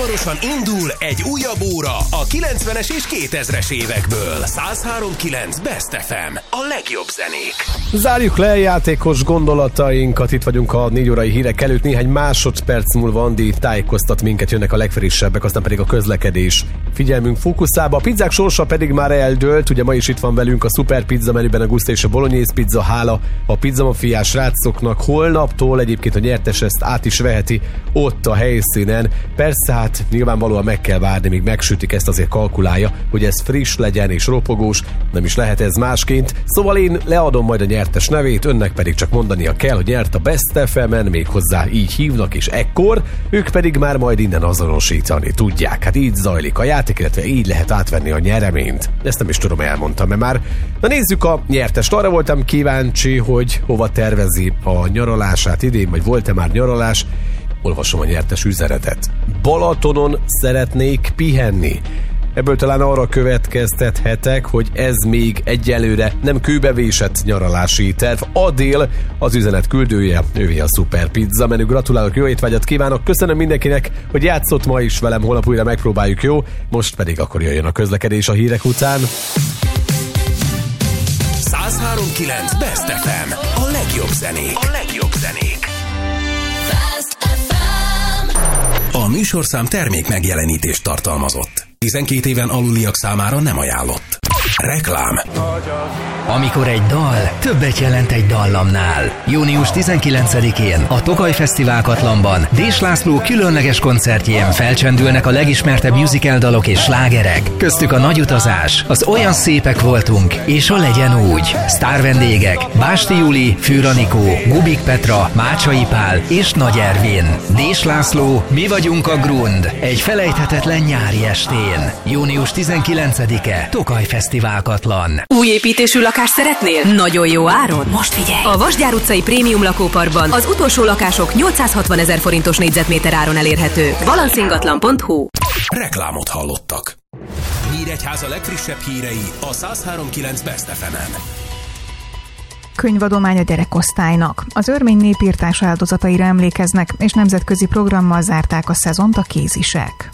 Hamarosan indul egy újabb óra a 90-es és 2000-es évekből. 103.9 Best FM. A legjobb zenék. Zárjuk le játékos gondolatainkat. Itt vagyunk a 4 órai hírek előtt. Néhány másodperc múlva Andi tájékoztat minket, jönnek a legfrissebbek, aztán pedig a közlekedés figyelmünk fókuszába. A pizzák sorsa pedig már eldőlt. Ugye ma is itt van velünk a Super Pizza menüben a Guszta és a Bolognese pizza. Hála a pizzamafiás srácoknak. Holnaptól egyébként a nyertes ezt át is veheti ott a helyszínen. Persze, hát nyilvánvalóan meg kell várni, míg megsütik, ezt azért kalkulálja, hogy ez friss legyen és ropogós, nem is lehet ez másként. Szóval én leadom majd a nyertes nevét, önnek pedig csak mondania kell, hogy nyert a Best FM-en, méghozzá így hívnak, és ekkor ők pedig már majd innen azonosítani tudják. Hát így zajlik a játék, illetve így lehet átvenni a nyereményt. Ezt nem is tudom, elmondtam már. Na nézzük a nyertest. Arra voltam kíváncsi, hogy hova tervezi a nyaralását idén, vagy volt-e már nyaralás. Olvasom a nyertes üzenetet. Balatonon szeretnék pihenni. Ebből talán arra következtethetek, hogy ez még egyelőre nem kőbevésett nyaralási terv. Adél az üzenet küldője, ővé a Super Pizza menü. Gratulálok, jó étvágyat kívánok, köszönöm mindenkinek, hogy játszott ma is velem, holnap újra megpróbáljuk, jó? Most pedig akkor jöjjön a közlekedés a hírek után. 103.9 Best FM. A legjobb zenék. A legjobb zenék. A műsorszám termék megjelenítést tartalmazott. 12 éven aluliak számára nem ajánlott. Reklám. Amikor egy dal többet jelent egy dallamnál. Június 19-én a Tokaj Fesztivál Katlanban Dés László különleges koncertjén felcsendülnek a legismertebb musical dalok és slágerek. Köztük a Nagy utazás, az Olyan szépek voltunk, és a Legyen úgy. Sztár vendégek Básti Juli, Fűranikó, Gubik Petra, Mácsai Pál és Nagy Ervin. Dés László, mi vagyunk a Grund. Egy felejthetetlen nyári estén. Június 19-e Tokaj Fesztivál Katlan. Új építésű lakást szeretnél? Nagyon jó áron? Most figyelj! A Vasgyár utcai prémium lakóparkban az utolsó lakások 860 000 forintos négyzetméter áron elérhetők. Balancingatlan.hu. Reklámot hallottak. Nyíregyháza legfrissebb hírei a 103.9 Best FM-en. Könyvadomány a gyerekosztálynak. Az örmény népírtás áldozataira emlékeznek, és nemzetközi programmal zárták a szezont a kézisek.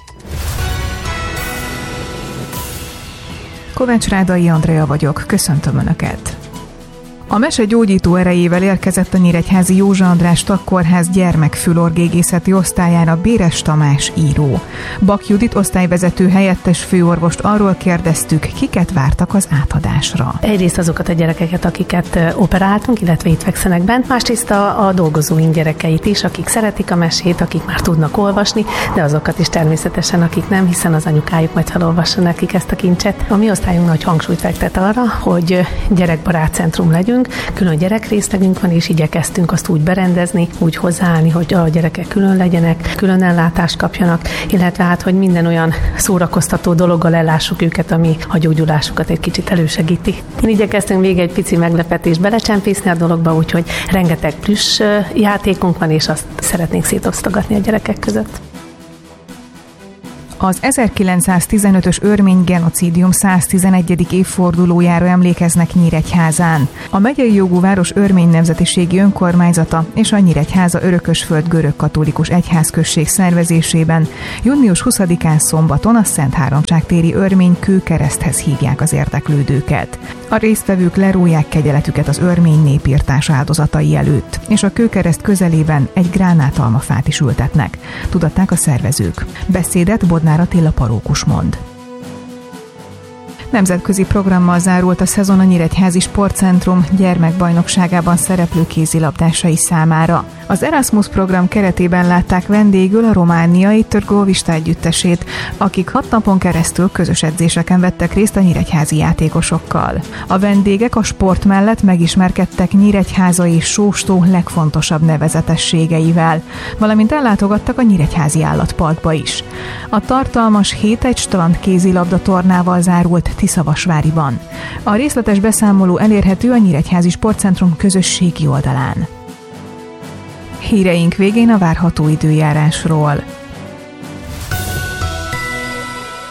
Kovács Rádai Andrea vagyok, köszöntöm Önöket! A mese gyógyító erejével érkezett a nyíregyházi Józsa András Tagkórház gyermekfülorgégészeti osztályára Béres Tamás író. Bak Judit osztályvezető helyettes főorvost arról kérdeztük, kiket vártak az átadásra. Egyrészt azokat a gyerekeket, akiket operáltunk, illetve itt fekszenek bent, másrészt a dolgozóink gyerekeit is, akik szeretik a mesét, akik már tudnak olvasni, de azokat is természetesen, akik nem, hiszen az anyukájuk majd felolvassa nekik ezt a kincset. A mi osztályunk nagy hangsúlyt fektet arra, hogy gyerekbarát centrum legyünk, külön gyerekrészlegünk van, és igyekeztünk azt úgy berendezni, úgy hozzáállni, hogy a gyerekek külön legyenek, külön ellátást kapjanak, illetve hát, hogy minden olyan szórakoztató dologgal ellássuk őket, ami a gyógyulásukat egy kicsit elősegíti. Én igyekeztünk még egy pici meglepetést belecsempészni a dologba, úgyhogy rengeteg plusz játékunk van, és azt szeretnénk szétosztogatni a gyerekek között. Az 1915-ös örmény genocídium 111. évfordulójára emlékeznek Nyíregyházán. A megyei jogú város örmény nemzetiségi önkormányzata és a Nyíregyháza Örökösföld görögkatolikus egyházközség szervezésében június 20-án szombaton a Szent Háromság téri örmény kőkereszthez hívják az érdeklődőket. A résztvevők leróják kegyeletüket az örmény népírtás áldozatai előtt, és a kőkereszt közelében egy gránátalmafát is ültetnek, tudatták a szervezők. Beszédet Bodnár Attila parókus mond. Nemzetközi programmal zárult a szezon a Nyíregyházi Sportcentrum gyermekbajnokságában szereplő kézilabdásai számára. Az Erasmus program keretében látták vendégül a romániai Târgovista együttesét, akik 6 napon keresztül közös edzéseken vettek részt a nyíregyházi játékosokkal. A vendégek a sport mellett megismerkedtek Nyíregyháza és Sóstó legfontosabb nevezetességeivel, valamint ellátogattak a Nyíregyházi Állatparkba is. A tartalmas 7 strand kézilabda tornával zárult Tiszavasváriban. A részletes beszámoló elérhető a Nyíregyházi Sportcentrum közösségi oldalán. Híreink végén a várható időjárásról.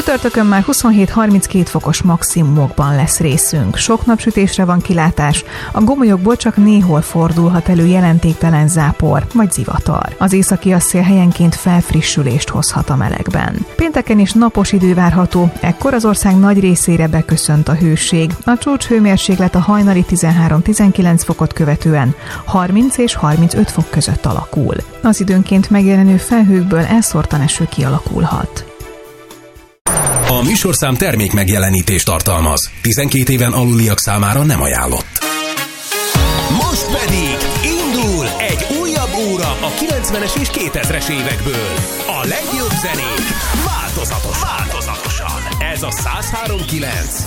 Csütörtökön már 27-32 fokos maximumokban lesz részünk. Sok napsütésre van kilátás, a gomolyokból csak néhol fordulhat elő jelentéktelen zápor vagy zivatar. Az északi szél helyenként felfrissülést hozhat a melegben. Pénteken is napos idő várható, ekkor az ország nagy részére beköszönt a hőség. A csúcshőmérséklet a hajnali 13-19 fokot követően 30 és 35 fok között alakul. Az időnként megjelenő felhőkből elszórtan eső kialakulhat. A műsorszám termék megjelenítést tartalmaz. 12 éven aluliak számára nem ajánlott. Most pedig indul egy újabb óra a 90-es és 2000-es évekből. A legjobb zenék változatosan. Ez a 103.9.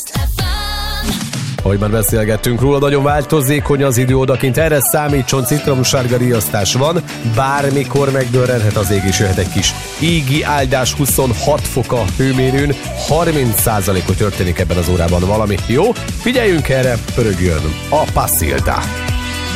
Ahogy már beszélgettünk róla, nagyon változékony az idő odakint, erre számítson, citromsárga riasztás van, bármikor megdörrenhet az ég, és jöhet egy kis égi áldás, 26 fok a hőmérőn, 30%-ot történik ebben az órában valami. Jó? Figyeljünk erre, pörögjön a Passilta.